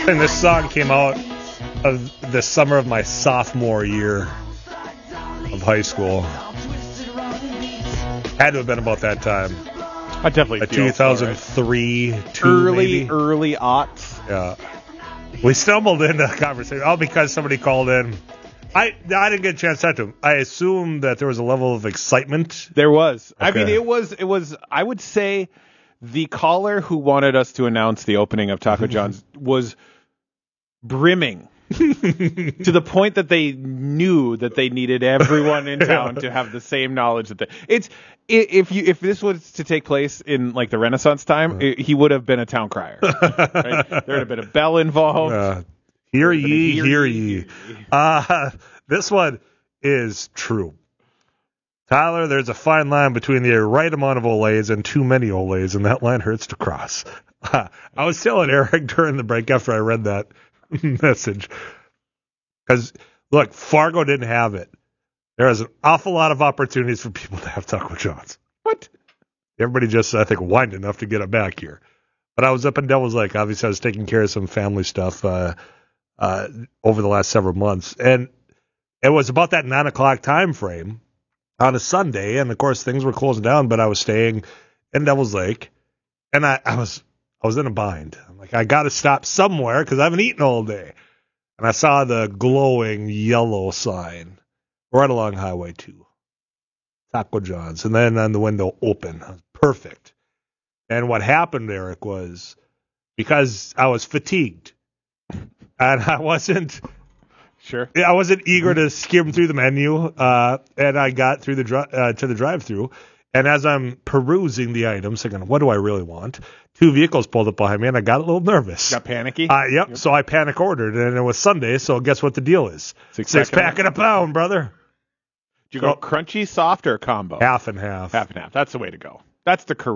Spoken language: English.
And this song came out of the summer of my sophomore year of high school. Had to have been about that time. I definitely Like feel 2003, 2 maybe. early aughts. Yeah. We stumbled into a conversation all because somebody called in. I didn't get a chance to talk to him. I assumed that there was a level of excitement. There was. Okay. I mean, it was. I would say the caller who wanted us to announce the opening of Taco John's was brimming to the point that they knew that they needed everyone in town to have the same knowledge that if this was to take place in like the Renaissance time, he would have been a town crier. Right? There would have been a bell involved. Hear ye. This one is true. Tyler, there's a fine line between the right amount of Olays and too many Olays, and that line hurts to cross. I was telling Eric during the break after I read that message. Because, look, Fargo didn't have it. There is an awful lot of opportunities for people to have Taco John's. What? Everybody just, I think, whined enough to get it back here. But I was up in Devil's Lake. Obviously, I was taking care of some family stuff over the last several months. And it was about that 9 o'clock time frame on a Sunday. And, of course, things were closing down, but I was staying in Devil's Lake. And I was in a bind. I'm like, I got to stop somewhere because I haven't eaten all day. And I saw the glowing yellow sign right along Highway 2. Taco John's. And then on the window open. Perfect. And what happened, Eric, was because I was fatigued and I wasn't eager to skim through the menu, and I got through to the drive-thru. And as I'm perusing the items, thinking, what do I really want? 2 vehicles pulled up behind me, and I got a little nervous. Got panicky? Yep. So I panic ordered, and it was Sunday, so guess what the deal is? Six pack and a pound, brother. Did you go crunchy, soft, or combo? Half and half. Half and half. That's the way to go. That's the correct